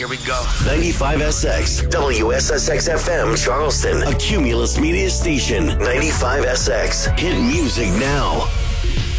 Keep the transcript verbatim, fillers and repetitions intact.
here we go. ninety-five S X, W S S X F M, Charleston, a Cumulus Media Station. ninety-five S X, hit music now.